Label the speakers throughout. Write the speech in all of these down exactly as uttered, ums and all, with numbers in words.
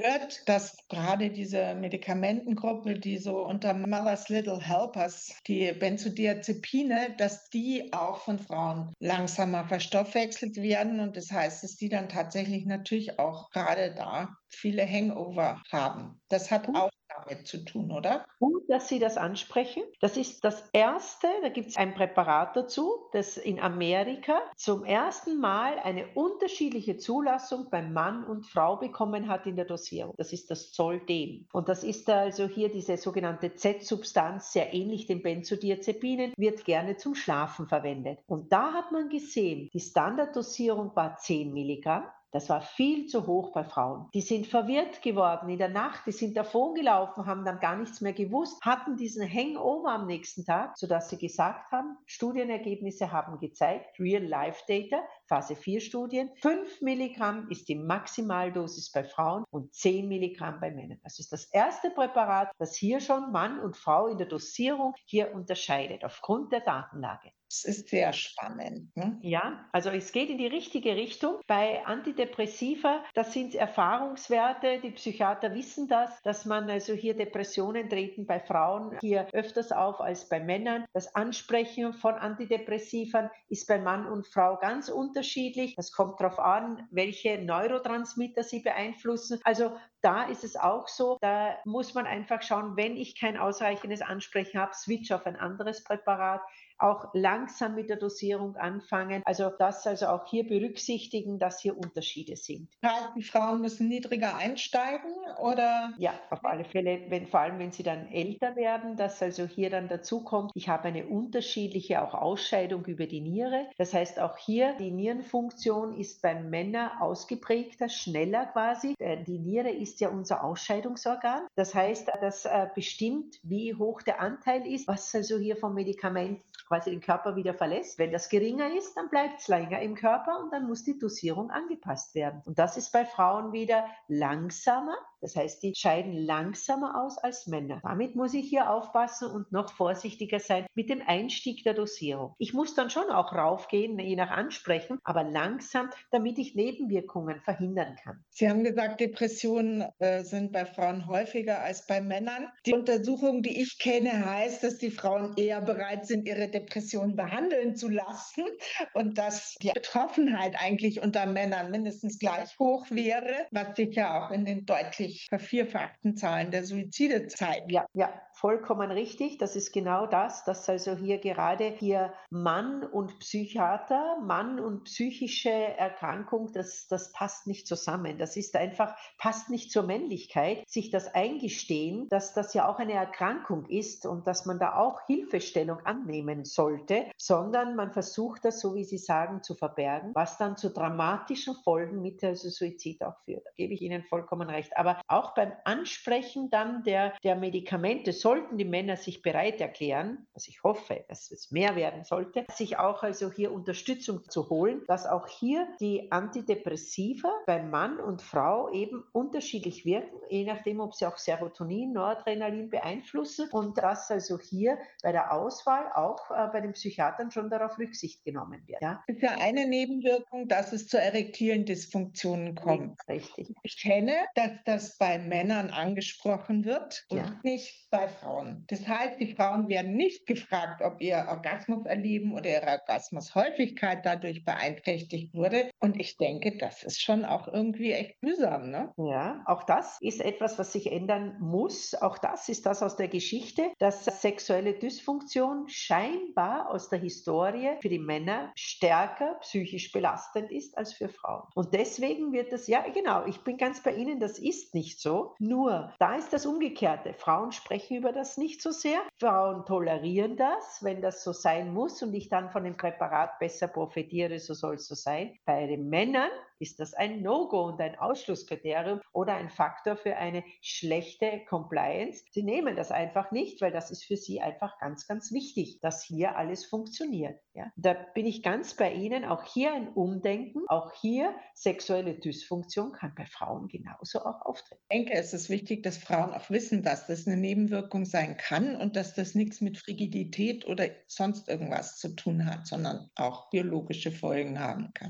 Speaker 1: gehört, dass gerade diese Medikamentengruppe, die so unter Mother's Little Helpers, die Benzodiazepine, dass die auch von Frauen langsamer verstoffwechselt werden. Und das heißt, dass die dann tatsächlich natürlich auch gerade da viele Hangover haben. Das hat
Speaker 2: Gut,
Speaker 1: auch damit zu tun, oder?
Speaker 2: gut, dass Sie das ansprechen. Das ist das erste. Da gibt es ein Präparat dazu, das in Amerika zum ersten Mal eine unterschiedliche Zulassung beim Mann und Frau bekommen hat in der Dosierung. Das ist das Zolden. Und das ist also hier diese sogenannte Z-Substanz, sehr ähnlich den Benzodiazepinen, wird gerne zum Schlafen verwendet. Und da hat man gesehen, die Standarddosierung war zehn Milligramm. Das war viel zu hoch bei Frauen. Die sind verwirrt geworden in der Nacht, die sind davongelaufen, haben dann gar nichts mehr gewusst, hatten diesen Hangover am nächsten Tag, sodass sie gesagt haben, Studienergebnisse haben gezeigt, Real-Life-Data, Phase vier Studien, fünf Milligramm ist die Maximaldosis bei Frauen und zehn Milligramm bei Männern. Das ist das erste Präparat, das hier schon Mann und Frau in der Dosierung hier unterscheidet, aufgrund der Datenlage.
Speaker 1: Das ist sehr spannend, ne?
Speaker 2: Ja, also es geht in die richtige Richtung. Bei Antidepressiva, das sind Erfahrungswerte, die Psychiater wissen das, dass man also hier Depressionen treten bei Frauen hier öfters auf als bei Männern. Das Ansprechen von Antidepressivern ist bei Mann und Frau ganz unterschiedlich. Das kommt darauf an, welche Neurotransmitter sie beeinflussen. Also da ist es auch so, da muss man einfach schauen, wenn ich kein ausreichendes Ansprechen habe, switch auf ein anderes Präparat, auch langsam mit der Dosierung anfangen. Also das also auch hier berücksichtigen, dass hier Unterschiede sind.
Speaker 1: Heißt, die Frauen müssen niedriger einsteigen oder?
Speaker 2: Ja, auf alle Fälle, wenn, vor allem wenn sie dann älter werden, dass also hier dann dazu kommt, ich habe eine unterschiedliche auch Ausscheidung über die Niere. Das heißt auch hier, die Nierenfunktion ist beim Männer ausgeprägter, schneller quasi. Äh, Die Niere ist ja unser Ausscheidungsorgan. Das heißt, das äh, bestimmt, wie hoch der Anteil ist, was also hier vom Medikament quasi den Körper wieder verlässt. Wenn das geringer ist, dann bleibt es länger im Körper und dann muss die Dosierung angepasst werden. Und das ist bei Frauen wieder langsamer. Das heißt, die scheiden langsamer aus als Männer. Damit muss ich hier aufpassen und noch vorsichtiger sein mit dem Einstieg der Dosierung. Ich muss dann schon auch raufgehen, je nach Ansprechen, aber langsam, damit ich Nebenwirkungen verhindern kann.
Speaker 1: Sie haben gesagt, Depressionen äh, sind bei Frauen häufiger als bei Männern. Die Untersuchung, die ich kenne, heißt, dass die Frauen eher bereit sind, ihre Depression behandeln zu lassen und dass die Betroffenheit eigentlich unter Männern mindestens gleich hoch wäre, was sich ja auch in den deutlich vervierfachten Zahlen der Suizide zeigt.
Speaker 2: Ja, ja, vollkommen richtig. Das ist genau das, dass also hier gerade hier Mann und Psychiater, Mann und psychische Erkrankung, das, das passt nicht zusammen. Das ist einfach, passt nicht zur Männlichkeit, sich das eingestehen, dass das ja auch eine Erkrankung ist und dass man da auch Hilfestellung annehmen sollte, sondern man versucht das, so wie Sie sagen, zu verbergen, was dann zu dramatischen Folgen mit also Suizid auch führt. Da gebe ich Ihnen vollkommen recht. Aber auch beim Ansprechen dann der, der Medikamente sollten die Männer sich bereit erklären, was ich hoffe, dass es mehr werden sollte, sich auch also hier Unterstützung zu holen, dass auch hier die Antidepressiva bei Mann und Frau eben unterschiedlich wirken, je nachdem, ob sie auch Serotonin, Noradrenalin beeinflussen und dass also hier bei der Auswahl auch äh, bei den Psychiatern schon darauf Rücksicht genommen wird. Ja,
Speaker 1: Es ist ja eine Nebenwirkung, dass es zu erektilen Dysfunktionen kommt.
Speaker 2: richtig.
Speaker 1: Ich kenne, dass das bei Männern angesprochen wird
Speaker 2: Ja.
Speaker 1: und nicht bei Frauen. Das heißt, die Frauen werden nicht gefragt, ob ihr Orgasmus erleben oder ihre Orgasmushäufigkeit dadurch beeinträchtigt wurde. Und ich denke, das ist schon auch irgendwie echt mühsam, ne?
Speaker 2: Ja, auch das ist etwas, was sich ändern muss. Auch das ist das aus der Geschichte, dass sexuelle Dysfunktion scheinbar aus der Historie für die Männer stärker psychisch belastend ist als für Frauen. Und deswegen wird das, ja genau, ich bin ganz bei Ihnen, das ist nicht so. Nur, da ist das Umgekehrte. Frauen sprechen über das nicht so sehr. Frauen tolerieren das, wenn das so sein muss und ich dann von dem Präparat besser profitiere, so soll es so sein. Bei den Männern ist das ein No-Go und ein Ausschlusskriterium oder ein Faktor für eine schlechte Compliance. Sie nehmen das einfach nicht, weil das ist für sie einfach ganz, ganz wichtig, dass hier alles funktioniert. Ja? Da bin ich ganz bei Ihnen. Auch hier ein Umdenken, auch hier sexuelle Dysfunktion kann bei Frauen genauso auch auftreten.
Speaker 1: Ich denke, es ist wichtig, dass Frauen auch wissen, dass das eine Nebenwirkung sein kann und dass das nichts mit Frigidität oder sonst irgendwas zu tun hat, sondern auch biologische Folgen haben kann.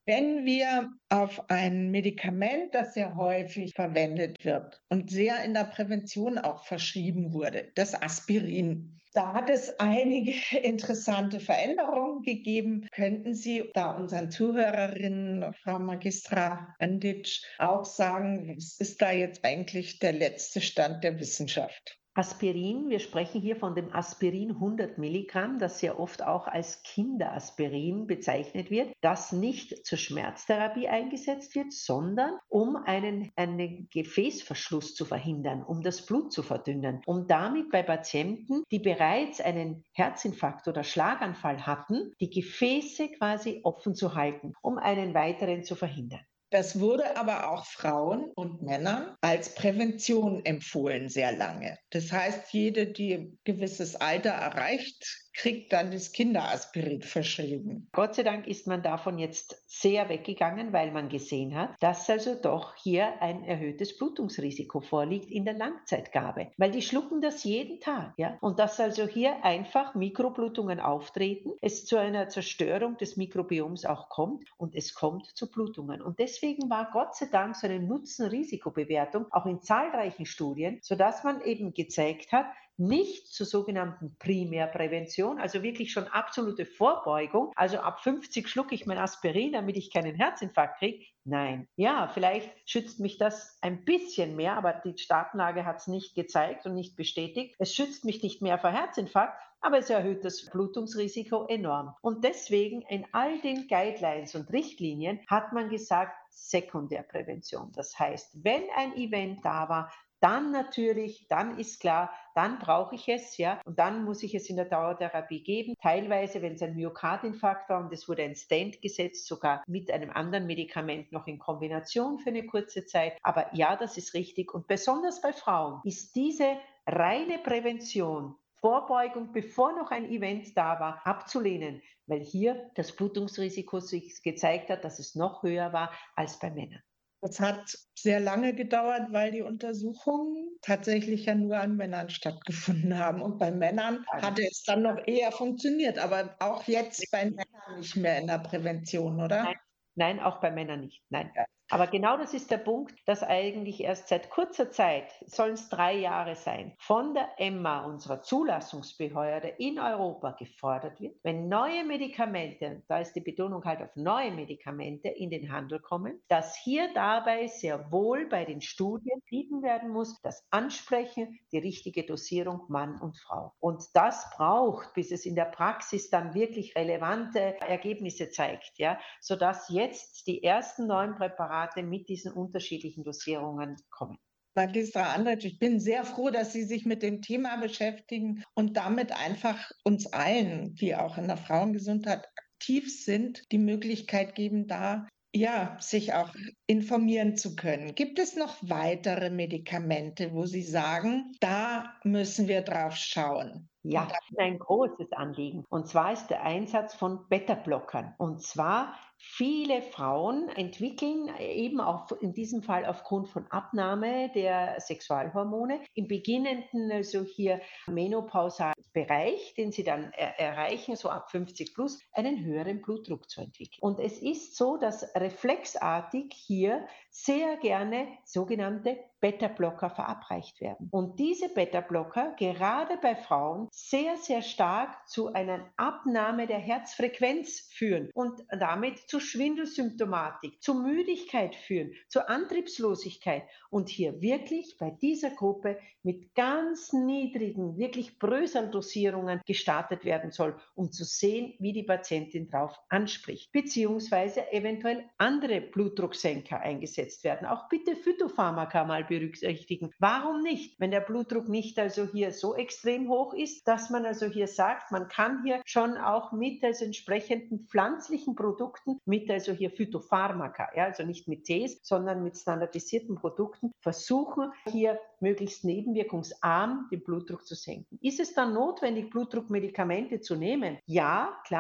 Speaker 1: Wenn wir auf ein Medikament, das sehr häufig verwendet wird und sehr in der Prävention auch verschrieben wurde, das Aspirin. Da hat es einige interessante Veränderungen gegeben. Könnten Sie da unseren Zuhörerinnen, Frau Magistra Anditsch, auch sagen, was ist da jetzt eigentlich der letzte Stand der Wissenschaft?
Speaker 2: Aspirin, wir sprechen hier von dem Aspirin hundert Milligramm, das sehr oft auch als Kinderaspirin bezeichnet wird, das nicht zur Schmerztherapie eingesetzt wird, sondern um einen, einen Gefäßverschluss zu verhindern, um das Blut zu verdünnen, um damit bei Patienten, die bereits einen Herzinfarkt oder Schlaganfall hatten, die Gefäße quasi offen zu halten, um einen weiteren zu verhindern.
Speaker 1: Das wurde aber auch Frauen und Männern als Prävention empfohlen, sehr lange. Das heißt, jede, die ein gewisses Alter erreicht, kriegt dann das Kinderaspirin verschrieben.
Speaker 2: Gott sei Dank ist man davon jetzt sehr weggegangen, weil man gesehen hat, dass also doch hier ein erhöhtes Blutungsrisiko vorliegt in der Langzeitgabe, weil die schlucken das jeden Tag, ja, und dass also hier einfach Mikroblutungen auftreten, es zu einer Zerstörung des Mikrobioms auch kommt und es kommt zu Blutungen. Und deswegen war Gott sei Dank so eine Nutzen-Risikobewertung auch in zahlreichen Studien, sodass man eben gezeigt hat, nicht zur sogenannten Primärprävention, also wirklich schon absolute Vorbeugung, also ab fünfzig schlucke ich mein Aspirin, damit ich keinen Herzinfarkt kriege. Nein. Ja, vielleicht schützt mich das ein bisschen mehr, aber die Datenlage hat es nicht gezeigt und nicht bestätigt. Es schützt mich nicht mehr vor Herzinfarkt, aber es erhöht das Blutungsrisiko enorm. Und deswegen in all den Guidelines und Richtlinien hat man gesagt, Sekundärprävention. Das heißt, wenn ein Event da war, dann natürlich, dann ist klar, dann brauche ich es, ja, und dann muss ich es in der Dauertherapie geben. Teilweise, wenn es ein Myokardinfarkt war und es wurde ein Stent gesetzt, sogar mit einem anderen Medikament noch in Kombination für eine kurze Zeit. Aber ja, das ist richtig. Und besonders bei Frauen ist diese reine Prävention, Vorbeugung, bevor noch ein Event da war, abzulehnen, weil hier das Blutungsrisiko sich gezeigt hat, dass es noch höher war als bei Männern.
Speaker 1: Das hat sehr lange gedauert, weil die Untersuchungen tatsächlich ja nur an Männern stattgefunden haben. Und bei Männern hatte es dann noch eher funktioniert, aber auch jetzt bei Männern nicht mehr in der Prävention,
Speaker 2: Nein,
Speaker 1: oder?
Speaker 2: nein, auch bei Männern nicht. Nein.
Speaker 1: Ja.
Speaker 2: Aber genau das ist der Punkt, dass eigentlich erst seit kurzer Zeit, sollen es drei Jahre sein, von der E M A, unserer Zulassungsbehörde in Europa, gefordert wird, wenn neue Medikamente, da ist die Betonung halt auf neue Medikamente, in den Handel kommen, dass hier dabei sehr wohl bei den Studien bieten werden muss, das Ansprechen, die richtige Dosierung Mann und Frau. Und das braucht, bis es in der Praxis dann wirklich relevante Ergebnisse zeigt, ja, sodass jetzt die ersten neuen Präparate mit diesen unterschiedlichen Dosierungen kommen.
Speaker 1: Magistra Andritsch, ich bin sehr froh, dass Sie sich mit dem Thema beschäftigen und damit einfach uns allen, die auch in der Frauengesundheit aktiv sind, die Möglichkeit geben, da ja, sich auch informieren zu können. Gibt es noch weitere Medikamente, wo Sie sagen, da müssen wir drauf schauen?
Speaker 2: Ja, ein großes Anliegen. Und zwar ist der Einsatz von Beta-Blockern. Und zwar viele Frauen entwickeln eben auch in diesem Fall aufgrund von Abnahme der Sexualhormone im beginnenden, also hier menopausalen Bereich, den sie dann er erreichen, so ab fünfzig plus, einen höheren Blutdruck zu entwickeln. Und es ist so, dass reflexartig hier sehr gerne sogenannte Beta-Blocker verabreicht werden. Und diese Beta-Blocker, gerade bei Frauen, sehr, sehr stark zu einer Abnahme der Herzfrequenz führen und damit zu Schwindelsymptomatik, zu Müdigkeit führen, zur Antriebslosigkeit. Und hier wirklich bei dieser Gruppe mit ganz niedrigen, wirklich Bröseldosierungen gestartet werden soll, um zu sehen, wie die Patientin drauf anspricht, beziehungsweise eventuell andere Blutdrucksenker eingesetzt werden. Auch bitte Phytopharmaka mal berücksichtigen. Warum nicht? Wenn der Blutdruck nicht also hier so extrem hoch ist, dass man also hier sagt, man kann hier schon auch mit also entsprechenden pflanzlichen Produkten, mit also hier Phytopharmaka, ja, also nicht mit Tees, sondern mit standardisierten Produkten versuchen, hier möglichst nebenwirkungsarm den Blutdruck zu senken. Ist es dann notwendig, Blutdruckmedikamente zu nehmen? Ja, klar,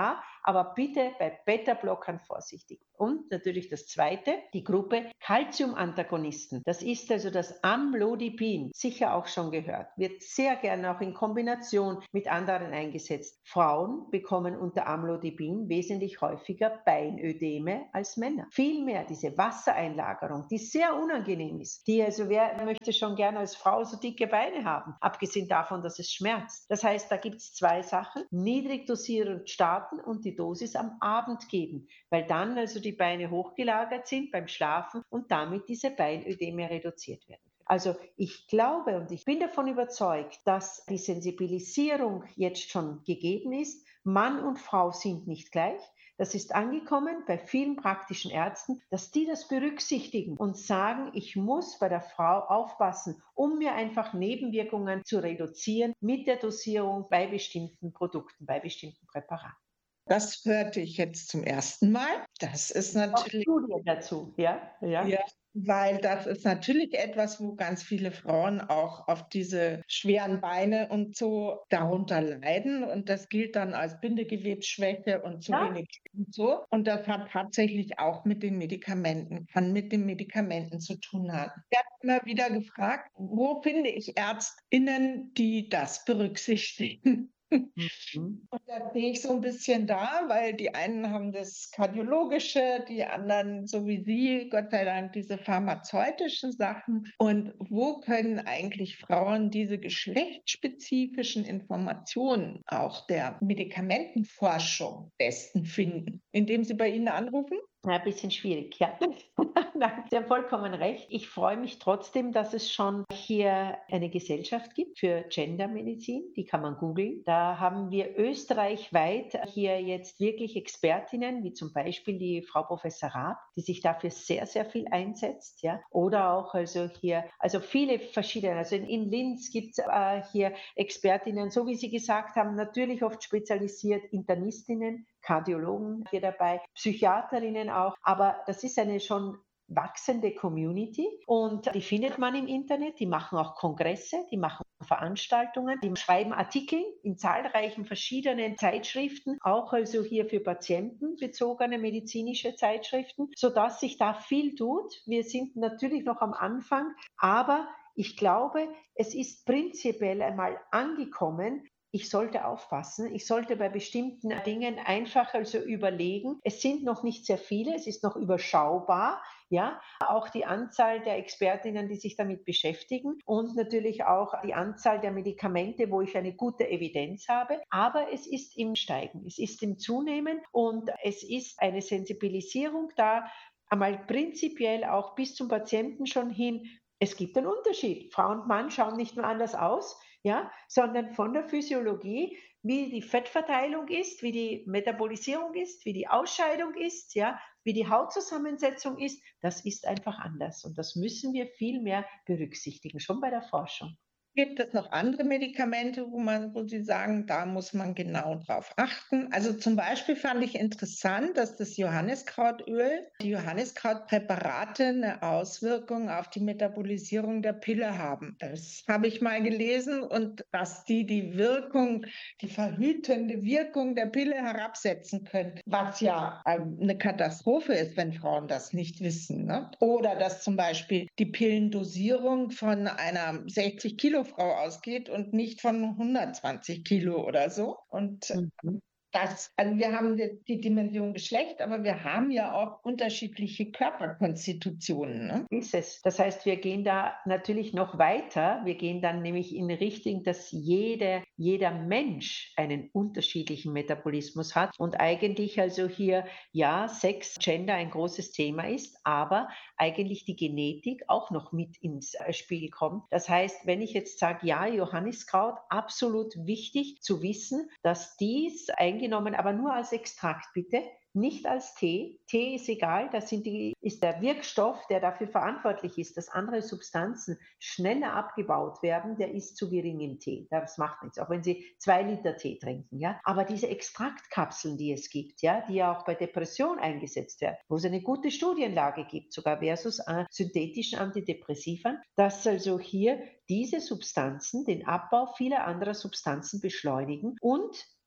Speaker 2: aber bitte bei Beta-Blockern vorsichtig. Und natürlich das zweite, die Gruppe Calcium-Antagonisten. Das ist also das Amlodipin, sicher auch schon gehört, wird sehr gerne auch in Kombination mit anderen eingesetzt. Frauen bekommen unter Amlodipin wesentlich häufiger Beinödeme als Männer. Vielmehr diese Wassereinlagerung, die sehr unangenehm ist, die also wer möchte schon gerne als Frau so dicke Beine haben, abgesehen davon, dass es schmerzt. Das heißt, da gibt es zwei Sachen, niedrig dosierend starten und die Dosis am Abend geben, weil dann also die Beine hochgelagert sind beim Schlafen und damit diese Beinödeme reduziert werden. Also ich glaube und ich bin davon überzeugt, dass die Sensibilisierung jetzt schon gegeben ist. Mann und Frau sind nicht gleich. Das ist angekommen bei vielen praktischen Ärzten, dass die das berücksichtigen und sagen, ich muss bei der Frau aufpassen, um mir einfach Nebenwirkungen zu reduzieren mit der Dosierung bei bestimmten Produkten, bei bestimmten Präparaten.
Speaker 1: Das hörte ich jetzt zum ersten Mal. Das ist
Speaker 2: Auch
Speaker 1: natürlich,
Speaker 2: Studien dazu, ja, ja.
Speaker 1: ja, weil das ist natürlich etwas, wo ganz viele Frauen auch auf diese schweren Beine und so darunter leiden. Und das gilt dann als Bindegewebsschwäche und zu
Speaker 2: Ja,
Speaker 1: wenig und so. Und das hat tatsächlich auch mit den Medikamenten, kann mit den Medikamenten zu tun haben. Ich werde immer wieder gefragt, wo finde ich ÄrztInnen, die das berücksichtigen?
Speaker 2: mhm.
Speaker 1: Und da sehe ich so ein bisschen da, weil die einen haben das Kardiologische, die anderen, so wie Sie, Gott sei Dank, diese pharmazeutischen Sachen. Und wo können eigentlich Frauen diese geschlechtsspezifischen Informationen auch der Medikamentenforschung besten finden? Indem sie bei Ihnen anrufen?
Speaker 2: Ja, ein bisschen schwierig, ja. Nein, Sie haben vollkommen recht. Ich freue mich trotzdem, dass es schon hier eine Gesellschaft gibt für Gendermedizin. Die kann man googeln. Da haben wir österreichweit hier jetzt wirklich Expertinnen, wie zum Beispiel die Frau Professor Raab, die sich dafür sehr, sehr viel einsetzt. Ja. Oder auch also hier, also viele verschiedene. Also in, in Linz gibt es äh, hier Expertinnen, so wie Sie gesagt haben, natürlich oft spezialisiert Internistinnen, Kardiologen hier dabei, Psychiaterinnen auch, aber das ist eine schon wachsende Community und die findet man im Internet, die machen auch Kongresse, die machen Veranstaltungen, die schreiben Artikel in zahlreichen verschiedenen Zeitschriften, auch also hier für Patienten bezogene medizinische Zeitschriften, sodass sich da viel tut. Wir sind natürlich noch am Anfang, aber ich glaube, es ist prinzipiell einmal angekommen. Ich sollte aufpassen. Ich sollte bei bestimmten Dingen einfach also überlegen. Es sind noch nicht sehr viele, es ist noch überschaubar. Ja, auch die Anzahl der Expertinnen, die sich damit beschäftigen und natürlich auch die Anzahl der Medikamente, wo ich eine gute Evidenz habe. Aber es ist im Steigen, es ist im Zunehmen und es ist eine Sensibilisierung da, einmal prinzipiell auch bis zum Patienten schon hin. Es gibt einen Unterschied. Frau und Mann schauen nicht nur anders aus, ja, sondern von der Physiologie, wie die Fettverteilung ist, wie die Metabolisierung ist, wie die Ausscheidung ist, ja, wie die Hautzusammensetzung ist, das ist einfach anders. Und das müssen wir viel mehr berücksichtigen, schon bei der Forschung.
Speaker 1: Gibt es noch andere Medikamente, wo man, wo Sie sagen, da muss man genau drauf achten? Also zum Beispiel fand ich interessant, dass das Johanniskrautöl, die Johanniskrautpräparate eine Auswirkung auf die Metabolisierung der Pille haben. Das habe ich mal gelesen und dass die die Wirkung, die verhütende Wirkung der Pille herabsetzen können, was ja ähm, eine Katastrophe ist, wenn Frauen das nicht wissen. Ne? Oder dass zum Beispiel die Pillendosierung von einer sechzig Kilo Frau ausgeht und nicht von hundertzwanzig Kilo oder so. Und
Speaker 2: Mhm.
Speaker 1: das, also wir haben die, die Dimension Geschlecht, aber wir haben ja auch unterschiedliche Körperkonstitutionen. Ne?
Speaker 2: Ist es. Das heißt, wir gehen da natürlich noch weiter. Wir gehen dann nämlich in Richtung, dass jede, jeder Mensch einen unterschiedlichen Metabolismus hat und eigentlich also hier, ja, Sex, Gender ein großes Thema ist, aber eigentlich die Genetik auch noch mit ins äh, Spiel kommt. Das heißt, wenn ich jetzt sage, ja, Johanniskraut, absolut wichtig zu wissen, dass dies eingenommen, aber nur als Extrakt bitte, nicht als Tee. Tee ist egal, das sind die, ist der Wirkstoff, der dafür verantwortlich ist, dass andere Substanzen schneller abgebaut werden, der ist zu gering im Tee. Das macht nichts, auch wenn Sie zwei Liter Tee trinken. Ja? Aber diese Extraktkapseln, die es gibt, ja, die ja auch bei Depression eingesetzt werden, wo es eine gute Studienlage gibt, sogar versus äh, synthetischen Antidepressivern, dass also hier diese Substanzen den Abbau vieler anderer Substanzen beschleunigen und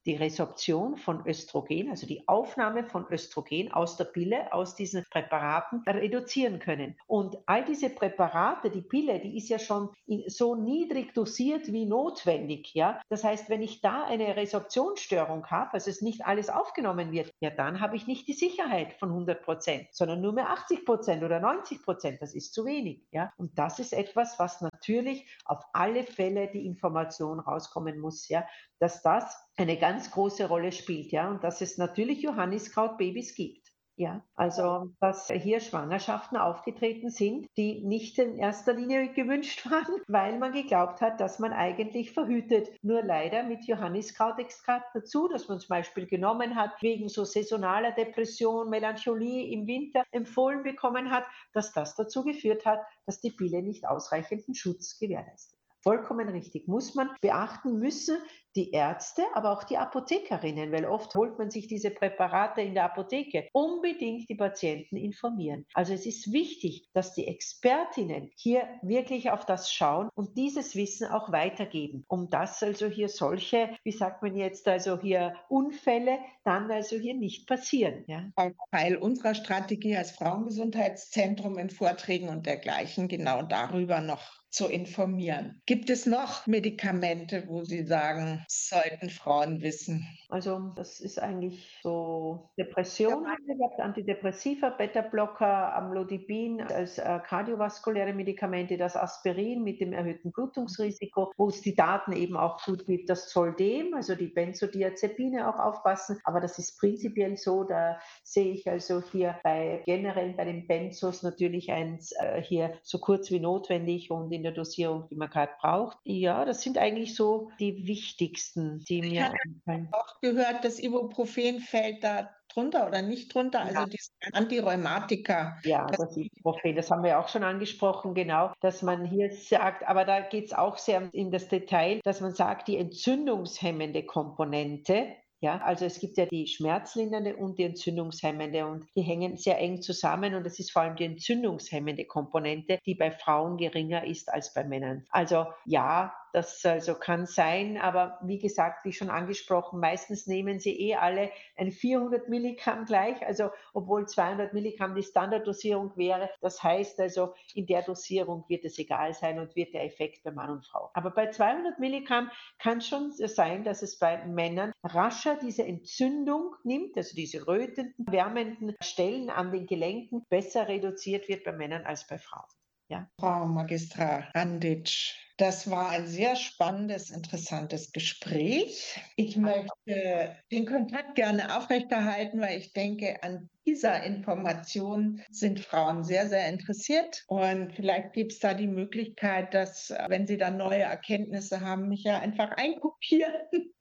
Speaker 2: die Resorption von Östrogen, also die Aufnahme von Östrogen aus der Pille, aus diesen Präparaten reduzieren können. Und all diese Präparate, die Pille, die ist ja schon in, so niedrig dosiert wie notwendig. Ja? Das heißt, wenn ich da eine Resorptionsstörung habe, also es nicht alles aufgenommen wird, ja, dann habe ich nicht die Sicherheit von hundert Prozent, sondern nur mehr achtzig Prozent oder neunzig Prozent. Das ist zu wenig. Ja? Und das ist etwas, was natürlich auf alle Fälle die Information rauskommen muss, ja, dass das eine ganz große Rolle spielt, ja, und dass es natürlich Johanniskrautbabys gibt. Ja, also dass hier Schwangerschaften aufgetreten sind, die nicht in erster Linie gewünscht waren, weil man geglaubt hat, dass man eigentlich verhütet. Nur leider mit Johanniskrautextrakt dazu, dass man zum Beispiel genommen hat, wegen so saisonaler Depression, Melancholie im Winter empfohlen bekommen hat, dass das dazu geführt hat, dass die Pille nicht ausreichenden Schutz gewährleistet. Vollkommen richtig. Muss man beachten müssen die Ärzte, aber auch die Apothekerinnen, weil oft holt man sich diese Präparate in der Apotheke. Unbedingt die Patienten informieren. Also es ist wichtig, dass die Expertinnen hier wirklich auf das schauen und dieses Wissen auch weitergeben, um dass also hier solche, wie sagt man jetzt, also hier Unfälle dann also hier nicht passieren. Ja?
Speaker 1: Auch Teil unserer Strategie als Frauengesundheitszentrum in Vorträgen und dergleichen genau darüber noch zu informieren. Gibt es noch Medikamente, wo Sie sagen, sollten Frauen wissen?
Speaker 2: Also das ist eigentlich so Depression, haben wir gehabt, Antidepressiva, Beta-Blocker, Amlodipin als äh, kardiovaskuläre Medikamente, das Aspirin mit dem erhöhten Blutungsrisiko, wo es die Daten eben auch gut gibt, das Zoldem, also die Benzodiazepine auch aufpassen, aber das ist prinzipiell so, da sehe ich also hier bei generell bei den Benzos natürlich eins äh, hier so kurz wie notwendig und in der Dosierung, die man gerade braucht. Ja, das sind eigentlich so die wichtigsten, die
Speaker 1: Ich
Speaker 2: mir
Speaker 1: hatte
Speaker 2: einfallen.
Speaker 1: auch gehört, das Ibuprofen fällt da drunter oder nicht drunter, also
Speaker 2: Ja.
Speaker 1: diese Antirheumatika.
Speaker 2: Ja,
Speaker 1: Das
Speaker 2: das Ibuprofen, das haben wir auch schon angesprochen, genau, dass man hier sagt, aber da geht es auch sehr in das Detail, dass man sagt, die entzündungshemmende Komponente, ja, also es gibt ja die schmerzlindernde und die entzündungshemmende und die hängen sehr eng zusammen und es ist vor allem die entzündungshemmende Komponente, die bei Frauen geringer ist als bei Männern. Also ja, das also kann sein, aber wie gesagt, wie schon angesprochen, meistens nehmen sie eh alle ein vierhundert Milligramm gleich, also obwohl zweihundert Milligramm die Standarddosierung wäre. Das heißt also, in der Dosierung wird es egal sein und wird der Effekt bei Mann und Frau. Aber bei zweihundert Milligramm kann schon sein, dass es bei Männern rascher diese Entzündung nimmt, also diese rötenden, wärmenden Stellen an den Gelenken besser reduziert wird bei Männern als bei Frauen. Ja.
Speaker 1: Frau Magistra Anditsch, das war ein sehr spannendes, interessantes Gespräch. Ich möchte den Kontakt gerne aufrechterhalten, weil ich denke, an dieser Information sind Frauen sehr, sehr interessiert. Und vielleicht gibt es da die Möglichkeit, dass, wenn Sie da neue Erkenntnisse haben, mich ja einfach einkopieren.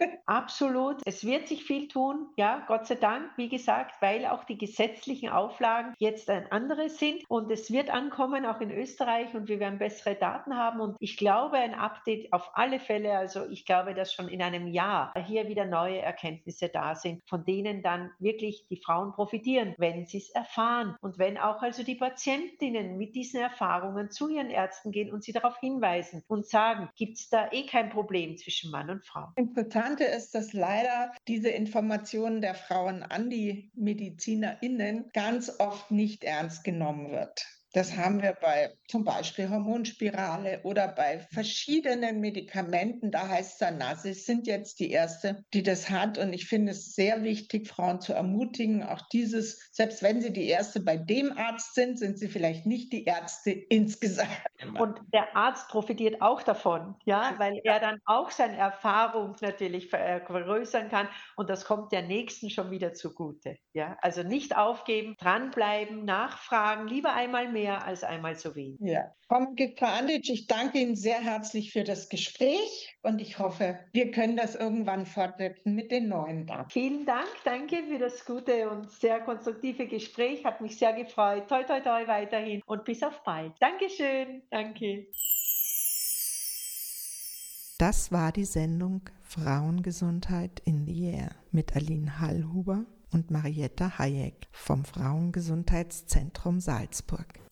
Speaker 2: Absolut. Es wird sich viel tun, ja, Gott sei Dank, wie gesagt, weil auch die gesetzlichen Auflagen jetzt ein anderes sind und es wird ankommen, auch in Österreich und wir werden bessere Daten haben und ich glaube, ein Update auf alle Fälle, also ich glaube, dass schon in einem Jahr hier wieder neue Erkenntnisse da sind, von denen dann wirklich die Frauen profitieren, wenn sie es erfahren und wenn auch also die Patientinnen mit diesen Erfahrungen zu ihren Ärzten gehen und sie darauf hinweisen und sagen, gibt es da eh kein Problem zwischen Mann und Frau.
Speaker 1: Interessante ist, dass leider diese Informationen der Frauen an die MedizinerInnen ganz oft nicht ernst genommen wird. Das haben wir bei zum Beispiel Hormonspirale oder bei verschiedenen Medikamenten. Da heißt es dann, na, Sie sind jetzt die Erste, die das hat. Und ich finde es sehr wichtig, Frauen zu ermutigen, auch dieses, selbst wenn sie die Erste bei dem Arzt sind, sind sie vielleicht nicht die Ärzte insgesamt.
Speaker 2: Und der Arzt profitiert auch davon, ja, weil er dann auch seine Erfahrung natürlich vergrößern kann und das kommt der Nächsten schon wieder zugute. Ja, also nicht aufgeben, dranbleiben, nachfragen, lieber einmal mehr als einmal zu wenig.
Speaker 1: Ja. Frau Magistra Anditsch, ich danke Ihnen sehr herzlich für das Gespräch und ich hoffe, wir können das irgendwann fortsetzen mit den neuen Daten.
Speaker 2: Vielen Dank, danke für das gute und sehr konstruktive Gespräch, hat mich sehr gefreut. Toi, toi, toi weiterhin und bis auf bald. Dankeschön, danke.
Speaker 3: Das war die Sendung Frauengesundheit in the Air mit Aline Hallhuber und Marietta Hayek vom Frauengesundheitszentrum Salzburg.